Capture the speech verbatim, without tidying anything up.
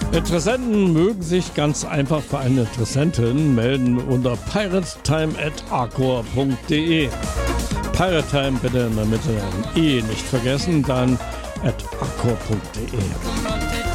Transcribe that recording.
Interessenten mögen sich ganz einfach für eine Interessentin melden unter piratestime at arcor punkt de. Piratime bitte in der Mitte ein E nicht vergessen, dann at arcor punkt de.